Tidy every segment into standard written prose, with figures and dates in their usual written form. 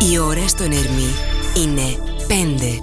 Οι ώρες στον Ερμή είναι 5.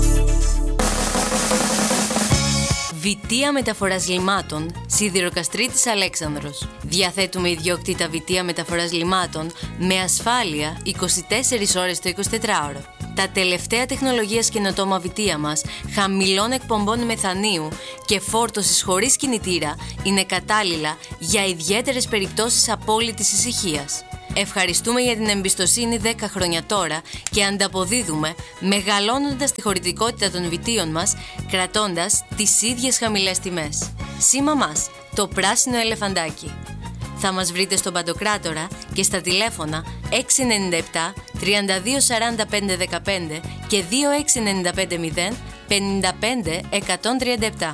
Βιτία Μεταφοράς Λιμάτων, Σιδηροκαστρίτης Αλέξανδρος. Διαθέτουμε ιδιόκτητα βιτία μεταφοράς λιμάτων με ασφάλεια 24 ώρες το 24ωρο. Τα τελευταία τεχνολογίας καινοτόμα βιτία μας, χαμηλών εκπομπών μεθανίου και φόρτωσης χωρίς κινητήρα, είναι κατάλληλα για ιδιαίτερες περιπτώσεις απόλυτης ησυχίας. Ευχαριστούμε για την εμπιστοσύνη 10 χρόνια τώρα και ανταποδίδουμε μεγαλώνοντας τη χωρητικότητα των βιτίων μας, κρατώντας τις ίδιες χαμηλές τιμές. Σήμα μας, το πράσινο ελεφαντάκι. Θα μας βρείτε στον Παντοκράτορα και στα τηλέφωνα 697 32 45 15 και 2695 0 55 137.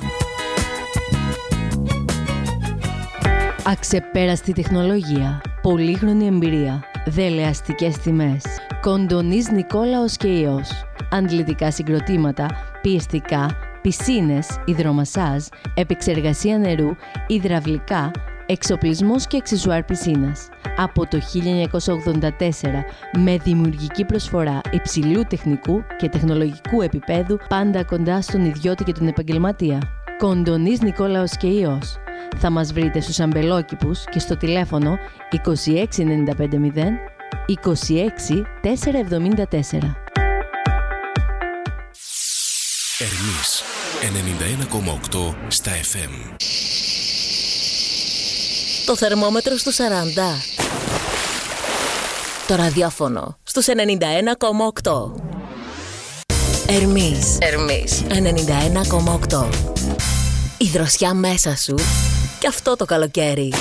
Αξεπέραστη τεχνολογία, πολύχρονη εμπειρία, δελεαστικές τιμές. Κοντονής Νικόλαος και Υιός. Αντλητικά συγκροτήματα, πιεστικά, πισίνες, υδρομασάζ, επεξεργασία νερού, υδραυλικά, εξοπλισμός και αξεσουάρ πισίνας. Από το 1984, με δημιουργική προσφορά υψηλού τεχνικού και τεχνολογικού επίπεδου, πάντα κοντά στον ιδιώτη και τον επαγγελματία. Κοντονής Νικόλαος και Υιός. Θα μας βρείτε στους αμπελόκηπους και στο τηλέφωνο 26950 26 474. Ερμής 91,8 στα FM. Το θερμόμετρο στους 40. Το ραδιόφωνο στους 91,8. Ερμής 91,8. Η δροσιά μέσα σου και αυτό το καλοκαίρι.